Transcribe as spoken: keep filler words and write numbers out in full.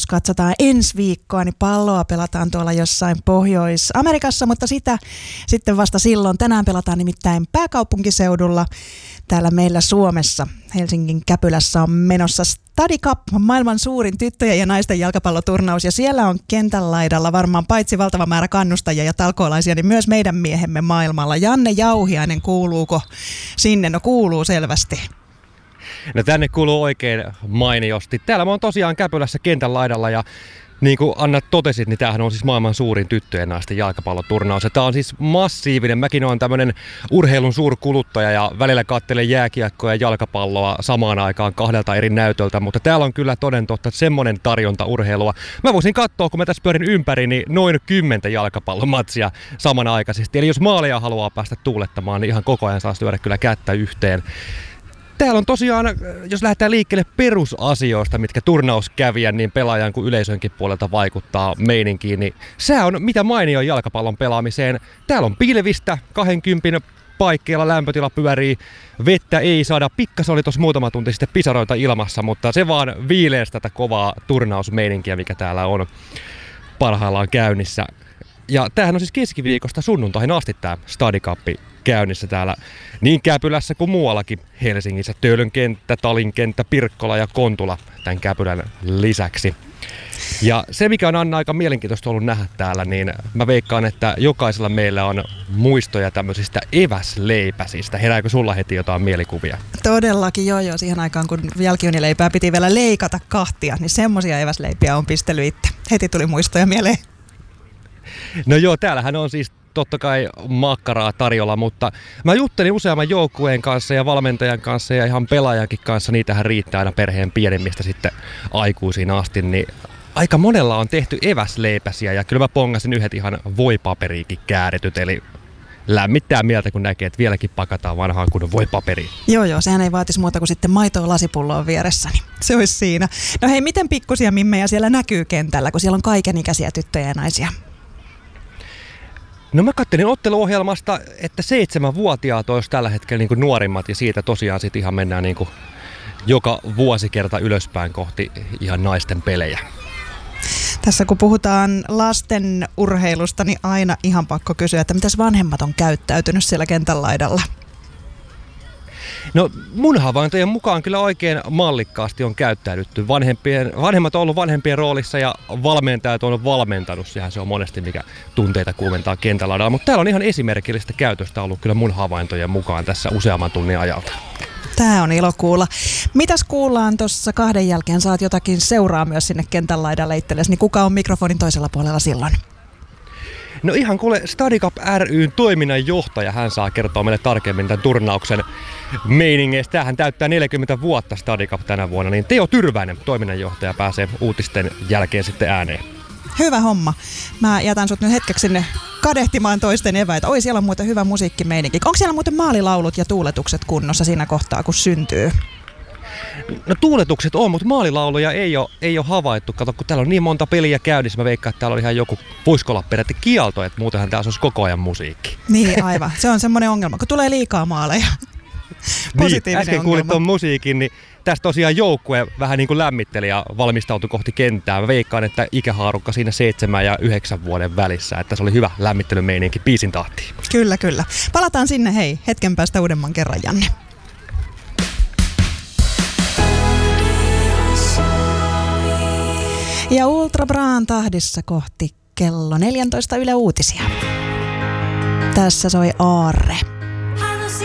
jos katsotaan ensi viikkoa, niin palloa pelataan tuolla jossain Pohjois-Amerikassa, mutta sitä sitten vasta silloin. Tänään pelataan nimittäin pääkaupunkiseudulla. Täällä meillä Suomessa Helsingin Käpylässä on menossa Stadi Cup, maailman suurin tyttöjen ja naisten jalkapalloturnaus, ja siellä on kentän laidalla varmaan paitsi valtava määrä kannustajia ja talkoolaisia, niin myös meidän miehemme maailmalla. Janne Jauhiainen, kuuluuko sinne? No kuuluu selvästi. No tänne kuuluu oikein mainiosti. Täällä mä oon tosiaan Käpylässä kentän laidalla ja niin kuin Anna totesit, niin tämähän on siis maailman suurin tyttöjen ja naisten jalkapalloturnaus. Ja tää on siis massiivinen. Mäkin olen tämmönen urheilun suurkuluttaja ja välillä katselen jääkiekkoa ja jalkapalloa samaan aikaan kahdelta eri näytöltä. Mutta täällä on kyllä toden totta semmonen tarjonta urheilua. Mä voisin katsoa, kun mä tässä pyörin ympäri, niin noin kymmentä jalkapallomatsia samanaikaisesti. Eli jos maaleja haluaa päästä tuulettamaan, niin ihan koko ajan saa lyödä kyllä kättä yhteen. Täällä on tosiaan, jos lähdetään liikkeelle perusasioista, mitkä turnauskävijän niin pelaajan kuin yleisönkin puolelta vaikuttaa meininkiin, niin se on mitä mainio jalkapallon pelaamiseen. Täällä on pilvistä, kahdenkympin paikkeilla lämpötila pyörii, vettä ei saada. Pikkas oli tuossa muutama tunti sitten pisaroita ilmassa, mutta se vaan viileesti tätä kovaa turnausmeininkiä, mikä täällä on parhaillaan käynnissä. Ja tämähän on siis keskiviikosta sunnuntaihin asti tämä Stadi Cup käynnissä täällä niin Käpylässä kuin muuallakin Helsingissä. Töölön kenttä, Talin kenttä, Pirkkola ja Kontula tämän Käpylän lisäksi. Ja se, mikä on Anna aika mielenkiintoista ollut nähdä täällä, niin mä veikkaan, että jokaisella meillä on muistoja tämmöisistä eväsleipäsistä. Herääkö sulla heti jotain mielikuvia? Todellakin, joo joo. Siihen aikaan, kun jälkiunileipää piti vielä leikata kahtia, niin semmoisia eväsleipiä on pistellyt itse. Heti tuli muistoja mieleen. No joo, täällähän on siis totta kai makkaraa tarjolla, mutta mä juttelin useamman joukkueen kanssa ja valmentajan kanssa ja ihan pelaajankin kanssa, niitähän riittää aina perheen pienemmistä sitten aikuisiin asti, niin aika monella on tehty eväsleipäsiä ja kyllä mä pongasin yhdet ihan voipaperiikin käärityt, eli lämmittää mieltä, kun näkee, että vieläkin pakataan vanhaan kuin voipaperiin. Joo joo, sehän ei vaatisi muuta kuin sitten maitoa lasipulloa vieressä, niin se olisi siinä. No hei, miten pikkusia mimmejä siellä näkyy kentällä, kun siellä on kaikenikäisiä tyttöjä ja naisia? No mä katselin otteluohjelmasta, että seitsemänvuotiaat olisi tällä hetkellä niin kuin nuorimmat ja siitä tosiaan sitten ihan mennään niin kuin joka vuosikerta ylöspäin kohti ihan naisten pelejä. Tässä kun puhutaan lasten urheilusta, niin aina ihan pakko kysyä, että mitäs vanhemmat on käyttäytynyt siellä kentän laidalla? No mun havaintojen mukaan kyllä oikein mallikkaasti on käyttäydytty. Vanhempien, vanhemmat on ollut vanhempien roolissa ja valmentajat on valmentanut. Sehän se on monesti mikä tunteita kuumentaa kentällä laidalla. Mutta täällä on ihan esimerkillistä käytöstä ollut kyllä mun havaintojen mukaan tässä useamman tunnin ajalta. Tää on ilo kuulla. Mitäs kuullaan tuossa kahden jälkeen? Saat jotakin seuraa myös sinne kentän laidalle itsellesi. Niin kuka on mikrofonin toisella puolella silloin? No ihan kuule, Stadi Cup ry:n toiminnanjohtaja, hän saa kertoa meille tarkemmin tämän turnauksen meiningeistä. Tämähän täyttää neljäkymmentä vuotta Stadi Cup tänä vuonna, niin Teo Tyrväinen, toiminnanjohtaja, pääsee uutisten jälkeen sitten ääneen. Hyvä homma. Mä jätän sut nyt hetkeksi sinne kadehtimaan toisten eväitä. Oi, siellä on muuten hyvä musiikkimeininki. Onko siellä muuten maalilaulut ja tuuletukset kunnossa siinä kohtaa, kun syntyy? No tuuletukset on, mutta maalilauluja ei ole, ei ole havaittu. Kato, kun täällä on niin monta peliä käynnissä, mä veikkaan, että täällä on ihan joku, voisiko olla peräti kielto, että muutenhan täällä olisi koko ajan musiikki. Niin, aivan. Se on semmoinen ongelma, kun tulee liikaa maaleja. Positiivinen niin, äsken kuulit tuon musiikin, niin tästä tosiaan joukkue vähän niin kuin lämmitteli ja valmistautui kohti kenttää. Mä veikkaan, että ikähaarukka siinä seitsemän ja yhdeksän vuoden välissä, että se oli hyvä lämmittelymeininki biisin tahtiin. Kyllä, kyllä. Palataan sinne hei hetken päästä uudemman kerran, Janne. Ja Ultra Braan tahdissa kohti kello neljätoista Yle Uutisia. Tässä soi Aarre.